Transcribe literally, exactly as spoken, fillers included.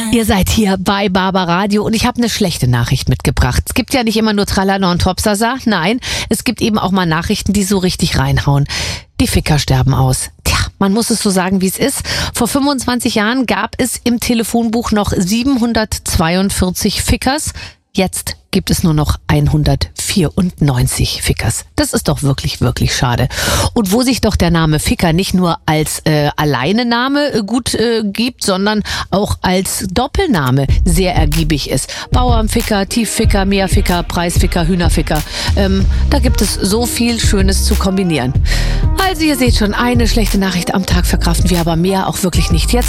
Ihr seid hier bei Barbaradio und ich habe eine schlechte Nachricht mitgebracht. Es gibt ja nicht immer nur Tralala und Topsasa. Nein, es gibt eben auch mal Nachrichten, die so richtig reinhauen. Die Ficker sterben aus. Tja, man muss es so sagen, wie es ist. Vor fünfundzwanzig Jahren gab es im Telefonbuch noch siebenhundertzweiundvierzig Fickers. Jetzt gibt es nur noch hundertvierundneunzig Fickers. Das ist doch wirklich, wirklich schade. Und wo sich doch der Name Ficker nicht nur als äh, Alleinename äh, gut äh, gibt, sondern auch als Doppelname sehr ergiebig ist. Bauernficker, Tiefficker, Meerficker, Preisficker, Hühnerficker. Ähm, da gibt es so viel Schönes zu kombinieren. Also ihr seht schon, eine schlechte Nachricht am Tag verkraften wir, aber mehr auch wirklich nicht. Jetzt